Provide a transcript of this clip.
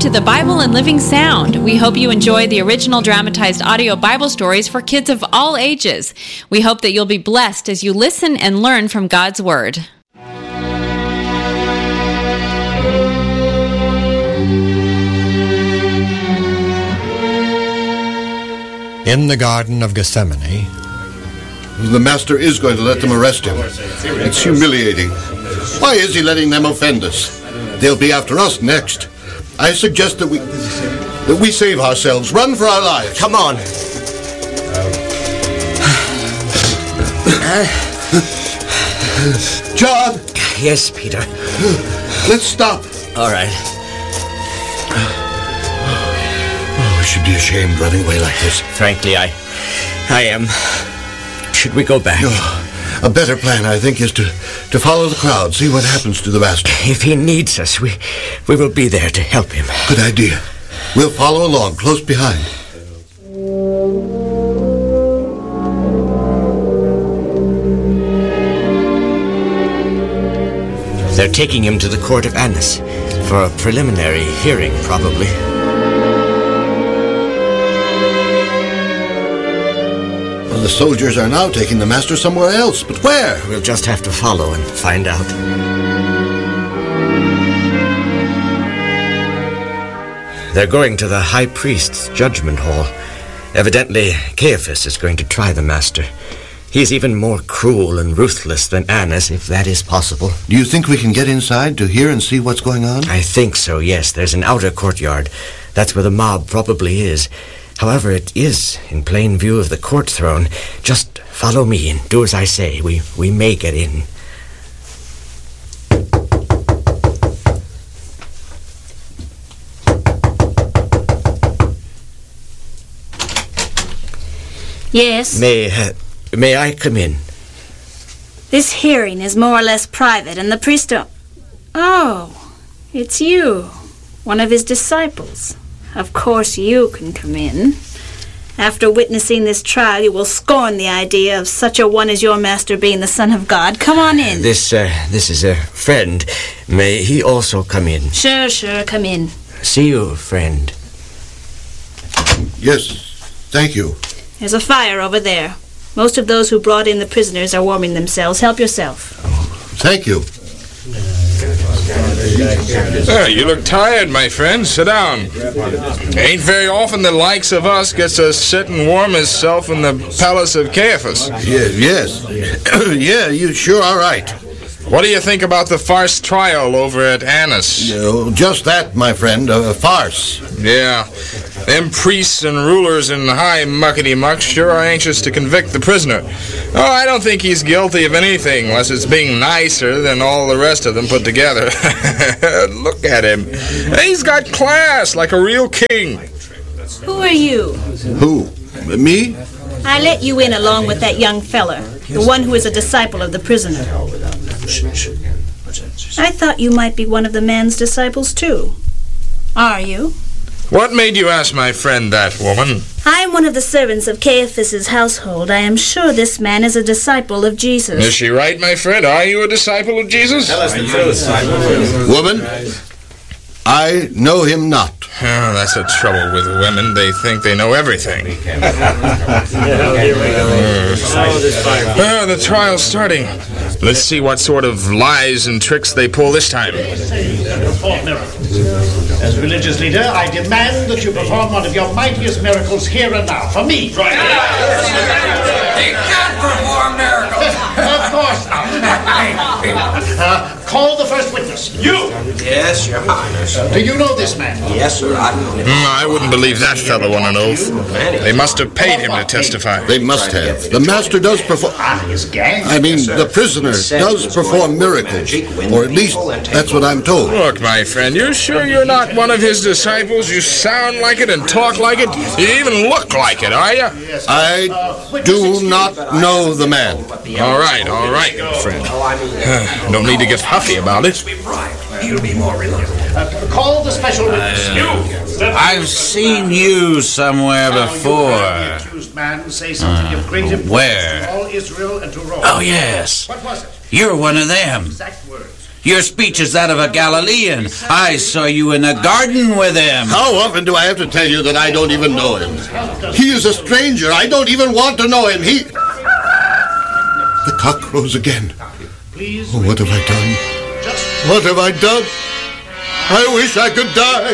to the Bible and Living Sound. We hope you enjoy the original dramatized audio Bible stories for kids of all ages. We hope that you'll be blessed as you listen and learn from God's Word. In the Garden of Gethsemane, the Master is going to let them arrest him. It's humiliating. Why is he letting them offend us? They'll be after us next. I suggest that we save ourselves, run for our lives. Come on. John! Yes, Peter. Let's stop. All right. Oh, we should be ashamed running away like this. Frankly, I am. Should we go back? A better plan, I think, is to follow the crowd, see what happens to the Master. If he needs us, we will be there to help him. Good idea. We'll follow along, close behind. They're taking him to the court of Annas for a preliminary hearing, probably. Well, the soldiers are now taking the Master somewhere else, but where? We'll just have to follow and find out. They're going to the high priest's judgment hall. Evidently, Caiaphas is going to try the Master. He's even more cruel and ruthless than Annas, if that is possible. Do you think we can get inside to hear and see what's going on? I think so, yes. There's an outer courtyard. That's where the mob probably is. However, it is in plain view of the court throne. Just follow me and do as I say. We may get in. Yes? May I come in? This hearing is more or less private, and the priest don't... Oh, it's you, one of his disciples. Of course you can come in. After witnessing this trial, you will scorn the idea of such a one as your Master being the Son of God. Come on in. This is a friend. May he also come in? Sure, come in. See you, friend. Yes, thank you. There's a fire over there. Most of those who brought in the prisoners are warming themselves. Help yourself. Thank you. You look tired, my friend. Sit down. Ain't very often the likes of us gets to sit and warm himself in the palace of Caiaphas. Yes. Yeah, you sure are right. What do you think about the farce trial over at Annas? Just that, my friend, a farce. Yeah. Them priests and rulers and high muckety-mucks sure are anxious to convict the prisoner. Oh, I don't think he's guilty of anything, unless it's being nicer than all the rest of them put together. Look at him. He's got class, like a real king. Who are you? Who? Me? I let you in along with that young feller, the one who is a disciple of the prisoner. I thought you might be one of the man's disciples, too. Are you? What made you ask my friend that, woman? I am one of the servants of Caiaphas's household. I am sure this man is a disciple of Jesus. Is she right, my friend? Are you a disciple of Jesus? Tell us the truth. Woman, I know him not. Oh, that's the trouble with women. They think they know everything. The trial's starting. Let's see what sort of lies and tricks they pull this time. As religious leader, I demand that you perform one of your mightiest miracles here and now, for me. He can't perform miracles. Of course not. Call the first witness. You! Yes, Your Highness. Do you know this man? Yes, sir, I know him. I wouldn't believe that fellow on an oath. They must have paid him to testify. They must have. The Master does perform... His gang? I mean, the prisoner does perform miracles. Or at least, that's what I'm told. Look, my friend, you're sure you're not one of his disciples? You sound like it and talk like it. You even look like it, are you? I do not know the man. All right, good friend. No need to get huffy about it. He'll be more reliable. Call the special witness. I've seen you somewhere before. Where? Oh, yes. What was it? You're one of them. Your speech is that of a Galilean. I saw you in a garden with him. How often do I have to tell you that I don't even know him? He is a stranger. I don't even want to know him. The cock crows again. Oh, what have I done? What have I done? I wish I could die.